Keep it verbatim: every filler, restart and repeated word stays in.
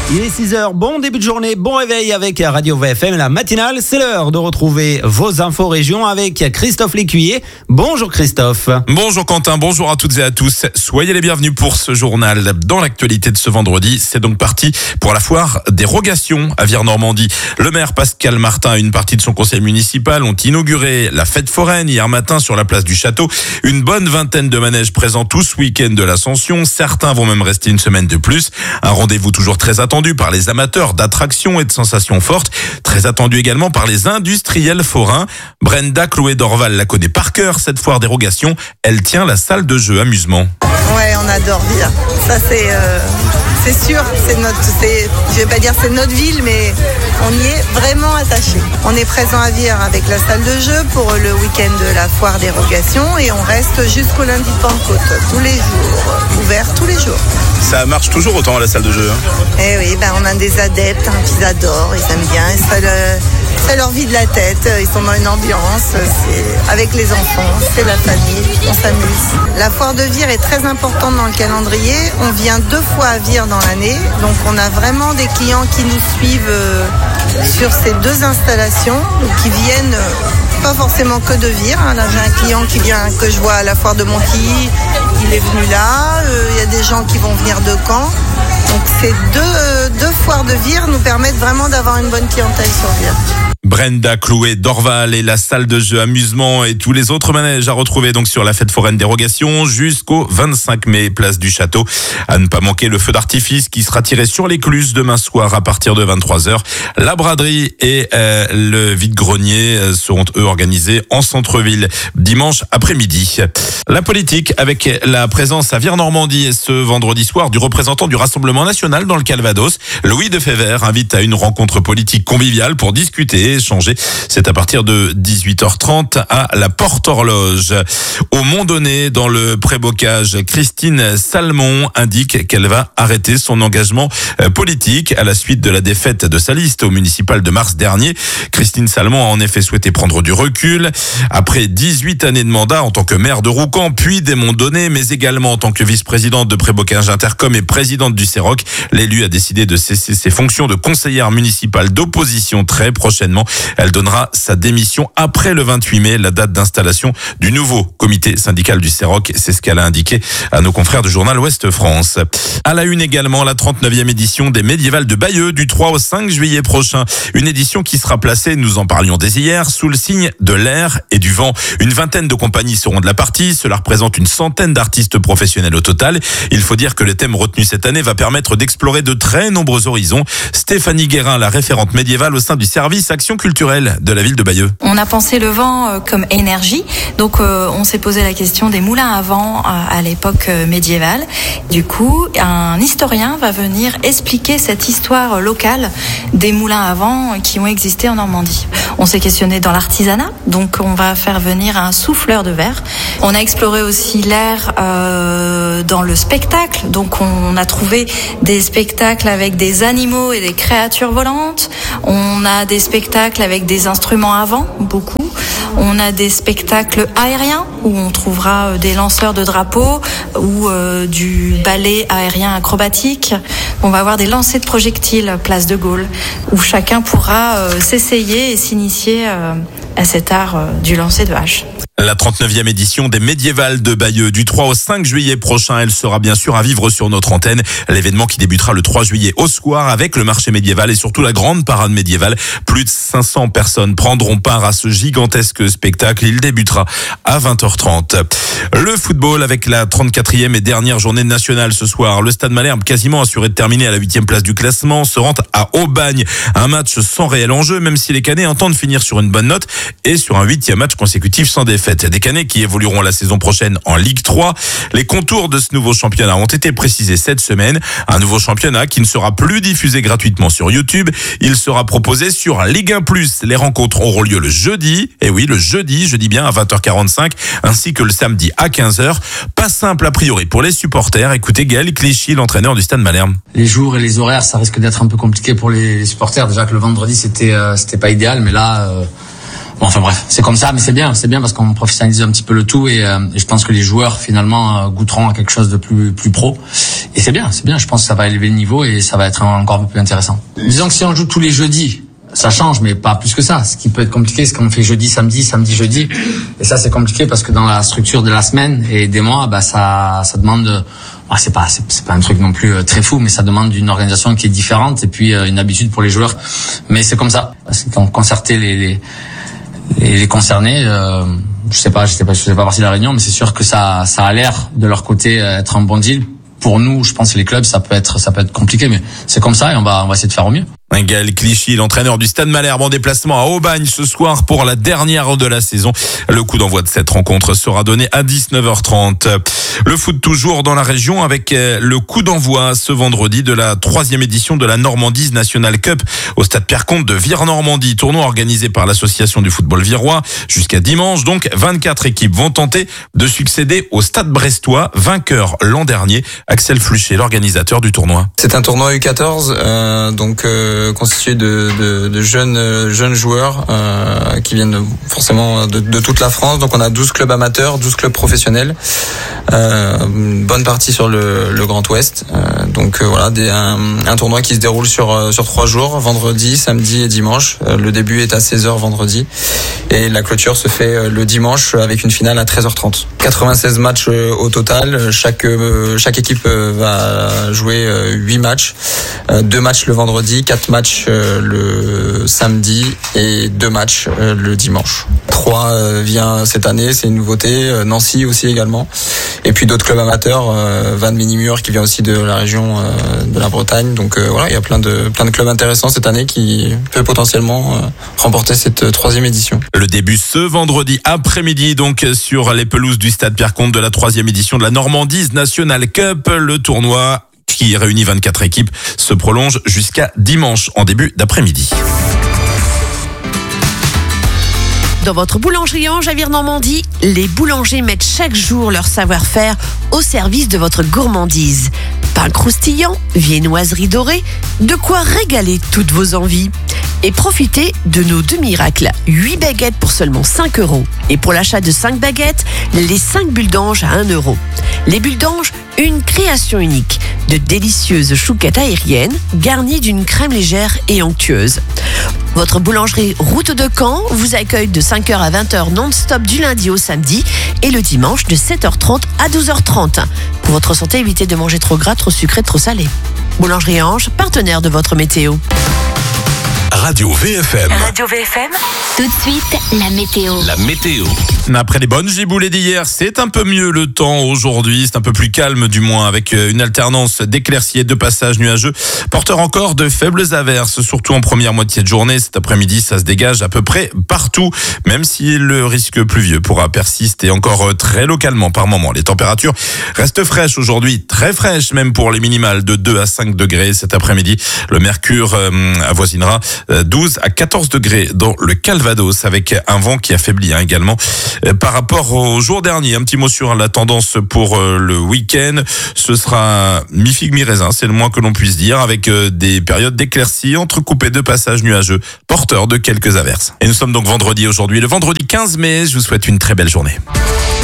Il est six heures, bon début de journée, bon réveil avec Radio V F M, la matinale. C'est l'heure de retrouver vos infos régions avec Christophe Lécuyer. Bonjour Christophe. Bonjour Quentin, bonjour à toutes et à tous. Soyez les bienvenus pour ce journal. Dans l'actualité de ce vendredi, c'est donc parti pour la foire des rogations à Vire-Normandie. Le maire Pascal Martin et une partie de son conseil municipal ont inauguré la fête foraine hier matin sur la place du château. Une bonne vingtaine de manèges présents tout ce week-end de l'Ascension. Certains vont même rester une semaine de plus. Un rendez-vous toujours très attendu par les amateurs d'attractions et de sensations fortes, très attendu également par les industriels forains. Brenda Clouet-Dorval la connaît par cœur, cette foire dérogation. Elle tient la salle de jeu amusement. Ouais, on adore Vire. Ça c'est euh, c'est sûr, c'est notre, c'est, je vais pas dire c'est notre ville, mais on y est vraiment attaché. On est présent à Vire avec la salle de jeu pour le week-end de la foire dérogation et on reste jusqu'au lundi de Pentecôte, tous les jours, ouvert tous les jours. Ça marche toujours autant à la salle de jeu, hein? Eh oui, ben on a des adeptes hein, qui adorent, ils aiment bien, et ça, le, ça leur vide la tête, ils sont dans une ambiance, c'est avec les enfants, c'est la famille, on s'amuse. La foire de Vire est très importante dans le calendrier, on vient deux fois à Vire dans l'année, donc on a vraiment des clients qui nous suivent euh, sur ces deux installations, qui viennent euh, pas forcément que de Vire, hein. Là j'ai un client qui vient, que je vois à la foire de Montilly, il est venu là, il euh, y a des gens qui vont venir de Caen. Donc ces deux, euh, deux foires de Vire nous permettent vraiment d'avoir une bonne clientèle sur Vire. Brenda Clouet-Dorval et la salle de jeu amusement et tous les autres manèges à retrouver donc sur la fête foraine dérogation jusqu'au vingt-cinq mai, place du Château. À ne pas manquer le feu d'artifice qui sera tiré sur l'écluse demain soir à partir de vingt-trois heures. La braderie et euh, le vide-grenier seront eux organisés en centre-ville dimanche après-midi. La politique avec la présence à Vire-Normandie ce vendredi soir du représentant du Rassemblement national dans le Calvados. Louis Defebvre invite à une rencontre politique conviviale pour discuter, échanger. C'est à partir de dix-huit heures trente à la Porte-Horloge. Au Mont-Donné, dans le Prébocage, Christine Salmon indique qu'elle va arrêter son engagement politique à la suite de la défaite de sa liste au municipal de mars dernier. Christine Salmon a en effet souhaité prendre du recul. Après dix-huit années de mandat en tant que maire de Roucan, puis des Monts-Donné, mais également en tant que vice-présidente de Prébocage Intercom et présidente du C E R O C, l'élu a décidé de cesser ses fonctions de conseillère municipale d'opposition très prochainement. Elle donnera sa démission après le vingt-huit mai, la date d'installation du nouveau comité syndical du C E R O C. C'est ce qu'elle a indiqué à nos confrères du journal Ouest France. À la une également, la trente-neuvième édition des Médiévales de Bayeux du trois au cinq juillet prochain. Une édition qui sera placée, nous en parlions dès hier, sous le signe de l'air et du vent. Une vingtaine de compagnies seront de la partie. Cela représente une centaine d'artistes professionnels au total. Il faut dire que le thème retenu cette année va permettre d'explorer de très nombreux horizons. Stéphanie Guérin, la référente médiévale au sein du service Action culturelle de la ville de Bayeux. On a pensé le vent euh, comme énergie, donc euh, on s'est posé la question des moulins à vent à, à l'époque euh, médiévale. Du coup, un historien va venir expliquer cette histoire locale des moulins à vent qui ont existé en Normandie. On s'est questionné dans l'artisanat, donc on va faire venir un souffleur de verre. On a exploré aussi l'air euh, dans le spectacle, donc on a trouvé des spectacles avec des animaux et des créatures volantes. On a des spectacles avec des instruments à vent, beaucoup. On a des spectacles aériens où on trouvera des lanceurs de drapeaux ou euh, du ballet aérien acrobatique. On va avoir des lancers de projectiles place de Gaulle où chacun pourra euh, s'essayer et s'initier euh, à cet art euh, du lancer de hache. La trente-neuvième édition des Médiévales de Bayeux du trois au cinq juillet prochain. Elle sera bien sûr à vivre sur notre antenne. L'événement qui débutera le trois juillet au soir avec le marché médiéval et surtout la grande parade médiévale. Plus de cinq cents personnes prendront part à ce gigantesque spectacle. Il débutera à vingt heures trente. Le football avec la trente-quatrième et dernière journée nationale ce soir. Le Stade Malherbe, quasiment assuré de terminer à la huitième place du classement, se rend à Aubagne. Un match sans réel enjeu, même si les Canets entendent finir sur une bonne note et sur un huitième match consécutif sans défaite. Des Canets qui évolueront la saison prochaine en Ligue trois. Les contours de ce nouveau championnat ont été précisés cette semaine. Un nouveau championnat qui ne sera plus diffusé gratuitement sur YouTube. Il sera proposé sur Ligue un plus. Les rencontres auront lieu le jeudi. Et oui, le jeudi, je dis bien à vingt heures quarante-cinq, ainsi que le samedi à quinze heures. Pas simple a priori pour les supporters. Écoutez Gaël Clichy, l'entraîneur du Stade Malherbe. Les jours et les horaires, ça risque d'être un peu compliqué pour les supporters. Déjà que le vendredi, c'était, euh, c'était pas idéal, mais là, euh Bon, enfin bref, c'est comme ça, mais c'est bien, c'est bien parce qu'on professionnalise un petit peu le tout et, euh, et je pense que les joueurs finalement euh, goûteront à quelque chose de plus plus pro. Et c'est bien, c'est bien. Je pense que ça va élever le niveau et ça va être encore un peu plus intéressant. Disons que si on joue tous les jeudis, ça change, mais pas plus que ça. Ce qui peut être compliqué, c'est quand on fait jeudi, samedi, samedi, jeudi. Et ça, c'est compliqué parce que dans la structure de la semaine et des mois, bah ça, ça demande. Ah, c'est pas, c'est, c'est pas un truc non plus euh, très fou, mais ça demande une organisation qui est différente et puis euh, une habitude pour les joueurs. Mais c'est comme ça. Parce qu'on concertait les, les, les, les concernés. Euh, je sais pas, je sais pas, je sais pas partie de la réunion, mais c'est sûr que ça, ça a l'air de leur côté euh, être un bon deal. Pour nous, je pense que les clubs, ça peut être, ça peut être compliqué, mais c'est comme ça et on va, on va essayer de faire au mieux. Gaël Clichy, l'entraîneur du Stade Malherbe en déplacement à Aubagne ce soir pour la dernière de la saison. Le coup d'envoi de cette rencontre sera donné à dix-neuf heures trente. Le foot toujours dans la région avec le coup d'envoi ce vendredi de la troisième édition de la Normandise National Cup au Stade Pierre-Comte de Vire-Normandie. Tournoi organisé par l'association du football virois jusqu'à dimanche. Donc vingt-quatre équipes vont tenter de succéder au Stade Brestois, vainqueur l'an dernier. Axel Fluchet, l'organisateur du tournoi. C'est un tournoi U quatorze, euh, donc euh, constitué de, de, de jeunes jeunes joueurs euh, qui viennent forcément de, de toute la France. Donc on a douze clubs amateurs, douze clubs professionnels, euh, une bonne partie sur le, le Grand Ouest. Euh, donc euh, voilà, des, un, un tournoi qui se déroule sur sur trois jours, vendredi, samedi et dimanche. Euh, le début est à seize heures vendredi et la clôture se fait le dimanche avec une finale à treize heures trente. quatre-vingt-seize matchs au total. Chaque chaque équipe va jouer huit matchs, deux matchs le vendredi, quatre matchs le samedi et deux matchs le dimanche. Troyes vient cette année, c'est une nouveauté. Nancy aussi également. Et puis d'autres clubs amateurs, Vannes Minimur qui vient aussi de la région de la Bretagne. Donc voilà, il y a plein de plein de clubs intéressants cette année qui peut potentiellement remporter cette troisième édition. Le début ce vendredi après-midi donc sur les pelouses du Stade Pierre-Comte de la troisième édition de la Normandise National Cup. Le tournoi qui réunit vingt-quatre équipes se prolonge jusqu'à dimanche en début d'après-midi. Dans votre boulangerie Ange à Vire-Normandie, les boulangers mettent chaque jour leur savoir-faire au service de votre gourmandise. Pain croustillant, viennoiserie dorée, de quoi régaler toutes vos envies. Et profitez de nos deux miracles, huit baguettes pour seulement cinq euros. Et pour l'achat de cinq baguettes, les cinq bulles d'ange à un euro. Les bulles d'ange, une création unique, de délicieuses chouquettes aériennes garnies d'une crème légère et onctueuse. Votre boulangerie Route de Caen vous accueille de cinq heures à vingt heures non-stop du lundi au samedi et le dimanche de sept heures trente à douze heures trente. Pour votre santé, évitez de manger trop gras, trop sucré, trop salé. Boulangerie Ange, partenaire de votre météo. Radio V F M. Radio V F M. Tout de suite, la météo. La météo. Après les bonnes giboulées d'hier, c'est un peu mieux le temps aujourd'hui. C'est un peu plus calme du moins avec une alternance d'éclaircies et de passages nuageux. Porteur encore de faibles averses, surtout en première moitié de journée. Cet après-midi, ça se dégage à peu près partout, même si le risque pluvieux pourra persister encore très localement par moment. Les températures restent fraîches aujourd'hui, très fraîches même pour les minimales de deux à cinq degrés cet après-midi. Le mercure euh, avoisinera douze à quatorze degrés dans le Calvados avec un vent qui affaiblit hein, également par rapport au jour dernier. Un petit mot sur la tendance pour le week-end. Ce sera mi-figue, mi-raisin, c'est le moins que l'on puisse dire, avec des périodes d'éclaircies entrecoupées de passages nuageux porteurs de quelques averses. Et nous sommes donc vendredi aujourd'hui, le vendredi quinze mai. Je vous souhaite une très belle journée.